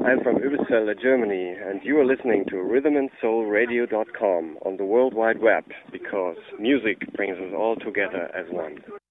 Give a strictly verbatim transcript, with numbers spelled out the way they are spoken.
I'm from Übersfelde, Germany, and you are listening to rhythm and soul radio dot com on the World Wide Web, because music brings us all together as one.